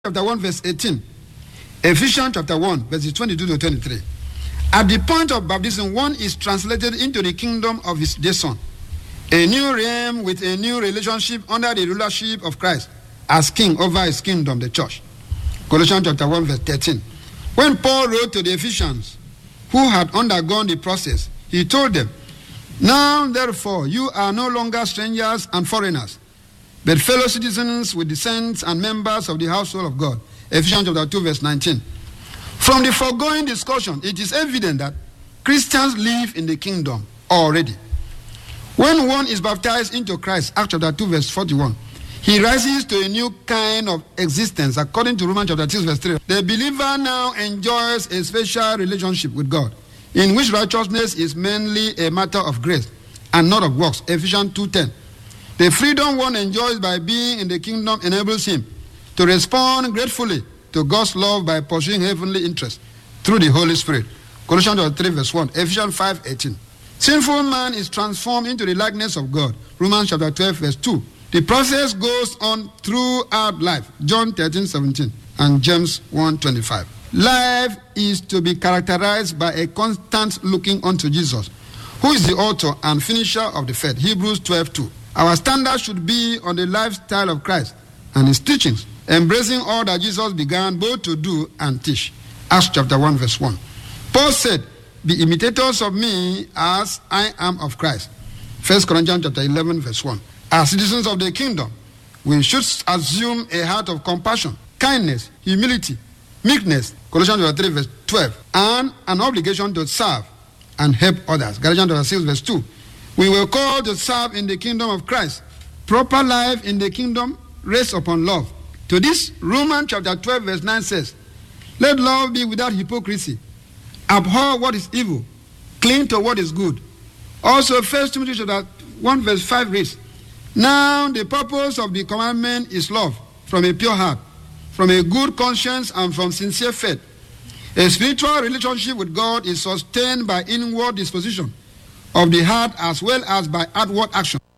chapter 1, verse 18. Ephesians chapter 1, verses 22 to 23. At the point of baptism, one is translated into the kingdom of his dear son, a new realm with a new relationship under the rulership of Christ as king over his kingdom, the church. Colossians chapter 1, verse 13. When Paul wrote to the Ephesians who had undergone the process, he told them, "Now, therefore, you are no longer strangers and foreigners, but fellow citizens with the saints and members of the household of God." Ephesians chapter 2, verse 19. From the foregoing discussion, it is evident that Christians live in the kingdom already. When one is baptized into Christ, Acts chapter 2, verse 41, he rises to a new kind of existence, according to Romans chapter 6, verse 3. The believer now enjoys a special relationship with God, in which righteousness is mainly a matter of grace and not of works. Ephesians 2:10. The freedom one enjoys by being in the kingdom enables him to respond gratefully to God's love by pursuing heavenly interests through the Holy Spirit. Colossians 3, verse 1. Ephesians 5:18. Sinful man is transformed into the likeness of God. Romans chapter 12, verse 2. The process goes on throughout life. John 13:17 and James 1:25. Life is to be characterized by a constant looking unto Jesus, who is the author and finisher of the faith. Hebrews 12:2. Our standard should be on the lifestyle of Christ and his teachings, embracing all that Jesus began both to do and teach. Acts chapter 1, verse 1. Paul said, "Be imitators of me as I am of Christ." 1 Corinthians chapter 11, verse 1. As citizens of the kingdom, we should assume a heart of compassion, kindness, humility, meekness, Colossians chapter 3, verse 12, and an obligation to serve and help others. Galatians chapter 6, verse 2. We were called to serve in the kingdom of Christ. Proper life in the kingdom rests upon love. To this, Romans chapter 12, verse 9 says, "Let love be without hypocrisy. Abhor what is evil. Cling to what is good." Also, 1 Timothy chapter 1, verse 5 reads, "Now the purpose of the commandment is love from a pure heart, from a good conscience, and from sincere faith." A spiritual relationship with God is sustained by inward disposition of the heart as well as by outward action.